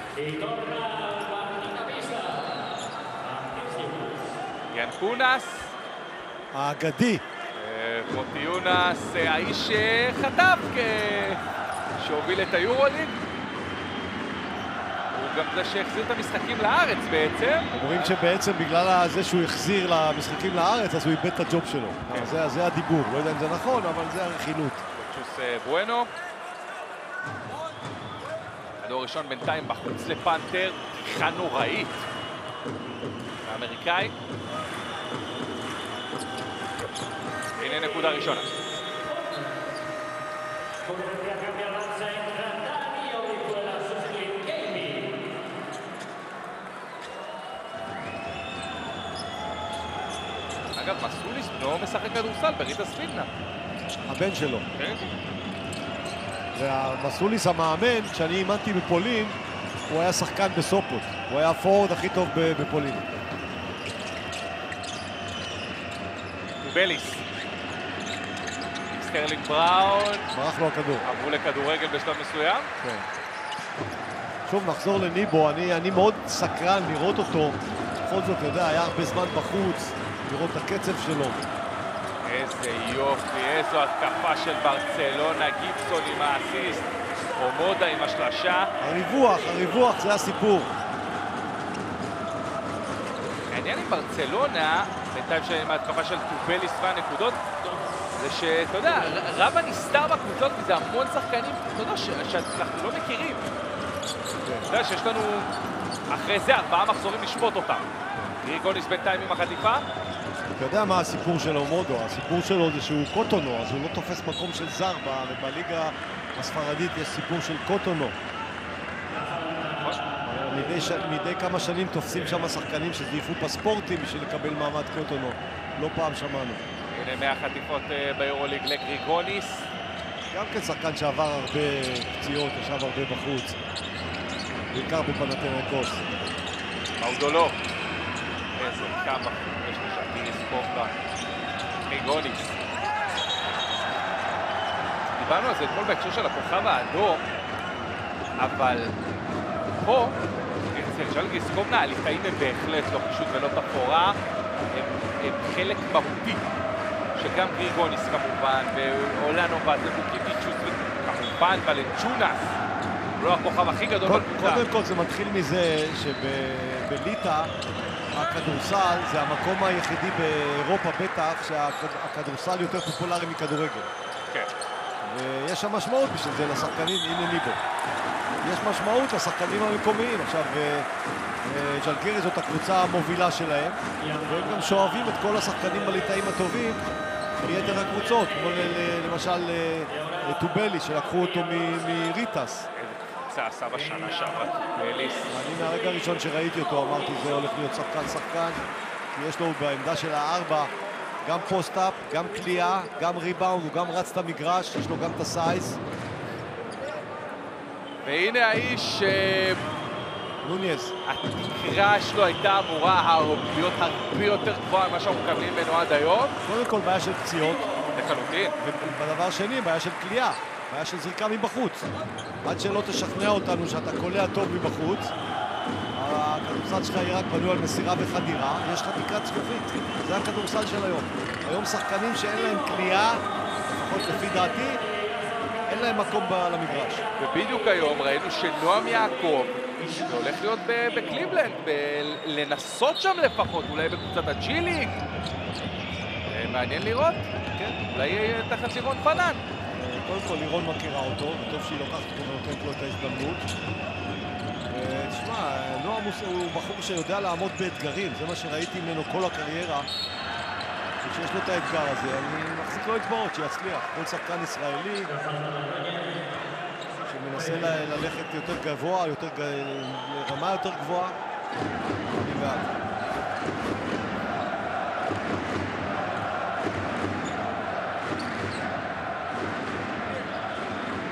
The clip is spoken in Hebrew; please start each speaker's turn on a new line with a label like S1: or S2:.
S1: ינקונס.
S2: האגדי.
S1: מוטי יונס, האיש חטף שהוביל את היורוליג. הוא גם זה שהחזיר את המשחקים לארץ בעצם.
S2: אומרים שבעצם בגלל זה שהוא החזיר למשחקים לארץ, אז הוא איבד את הג'וב שלו. זה הדיבור, לא יודע אם זה נכון, אבל זה הרכילות.
S1: צ'וס בואנו. כדור ראשון בינתיים בחוץ לפנתר, תיכה נוראית. האמריקאי. הנה נקודה ראשונה. אגב, מסוליס בנו משחק כדורסל בריטה ספילנה.
S2: הבן שלו.
S1: כן.
S2: והמסוליס המאמן, כשאני אימנתי בפולין, הוא היה שחקן בסופות. הוא היה הפורד הכי טוב בפולין.
S1: טובליס. סטרלינג בראון.
S2: ברח לו הכדור.
S1: עברו לכדורגל בשלב מסוים.
S2: כן. שוב נחזור לניבו, אני מאוד סקרן לראות אותו. בכל זאת, יודע, היה הרבה זמן בחוץ, לראות את הקצב שלו.
S1: איזה יופי, איזו התקפה של ברצלונה, גיבסון עם האסיסט, אומודה עם השלשה.
S2: הריווח, זה הסיפור.
S1: העניין עם ברצלונה, בינתיים עם ההתקפה של טובליס והנקודות, זה שאתה יודע, רב הנסתר בקבוצות, כי זה המון שחקנים, אתה יודע, שאנחנו לא מכירים. אתה יודע שיש לנו אחרי זה 4 מחזורים לשפוט אותם. גריגוניס בינתיים עם החטיפה.
S2: אתה יודע מה הסיפור של אומודו? הסיפור שלו זה שהוא קוטונו, אז הוא לא תופס מקום של זר, ובליגה הספרדית יש סיפור של קוטונו. מדי כמה שנים תופסים שם שחקנים שזייפו פספורטים בשביל לקבל מעמד קוטונו. לא פעם שמענו.
S1: הנה 100 חטיפות ביורוליג לגריגוניס.
S2: גם כן שחקן שעבר הרבה פציעות, ישב הרבה בחוץ. בעיקר בפנתנאיקוס.
S1: מאודולו. איזה כמה יש לשקיריס קופרה. גריגוניס. דיברנו על זה אתמול בהקשר של הכוכב האדום, אבל פה, אצל ז'לגיריס קופרה, הליטאים הם בהחלט לא פשוט ולא תפורה, הם חלק מהותי, שגם גריגוניס כמובן, ואולנו ואזבוקיביצ'וס, וכמובן ולנצ'ונס, הוא לא הכוכב הכי גדול בקבוצה.
S2: קודם כל זה מתחיל מזה שבליטא הכדורסל זה המקום היחידי באירופה בטח שהכדורסל יותר פופולרי מכדורגל.
S1: כן.
S2: ויש שם משמעות בשביל זה לשחקנים, הנה ניבו. יש משמעות לשחקנים המקומיים. עכשיו, ז'לגיריס זאת הקבוצה המובילה שלהם, והם גם שואבים את כל השחקנים הליטאים הטובים מיתר הקבוצות, כמו למשל טובליס שלקחו אותו מריטס.
S1: זה עשה בשנה שעברה טובליס.
S2: אני מהרגע הראשון שראיתי אותו אמרתי זה הולך להיות שחקן, כי יש לו בעמדה של הארבע גם פוסט-אפ, גם קליעה, גם ריבאונד, הוא גם רץ את המגרש, יש לו גם את הסייז.
S1: והנה האיש
S2: נוניז.
S1: התקרה שלו הייתה אמורה להיות הרבה יותר גבוהה ממה שאנחנו מקבלים ממנו עד היום.
S2: קודם כל בעיה של פציעות.
S1: לחלוטין.
S2: ובדבר שני בעיה של קליעה, בעיה של זריקה מבחוץ. עד שלא תשכנע אותנו שאתה קולע טוב מבחוץ, הכדורסל שלך יהיה רק בנוי על מסירה וחדירה, יש לך תקרת זכוכית. זה הכדורסל של היום. היום שחקנים שאין להם קליעה, לפחות לפי דעתי, אין להם מקום למגרש.
S1: ובדיוק היום ראינו שנועם יעקב זה הולך להיות בקליבלנד, לנסות שם לפחות, אולי בקבוצת הג'י-ליג. מעניין לראות, כן, אולי תחת לירון פנן.
S2: קודם כל לירון מכירה אותו, וטוב שהיא לוקחת אותו ונותנת לו את ההזדמנות. תשמע, נועם הוא בחור שיודע לעמוד באתגרים, זה מה שראיתי ממנו כל הקריירה. וכשיש לו את האתגר הזה, אני מחזיק לו אצבעות שיצליח. כל שחקן ישראלי שמנסה ללכת יותר גבוה, רמה יותר גבוהה, אני בעד.